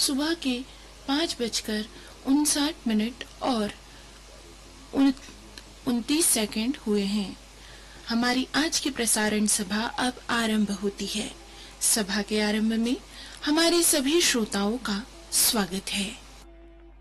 सुबह के 5:59 और 29 सेकंड हुए हैं। हमारी आज की प्रसारण सभा अब आरंभ होती है। सभा के आरंभ में हमारे सभी श्रोताओं का स्वागत है।